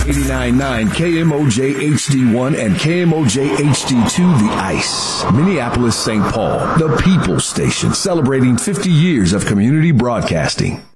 89.9 KMOJ HD1 and KMOJ HD2 The Ice. Minneapolis, St. Paul, the People's Station, celebrating 50 years of community broadcasting.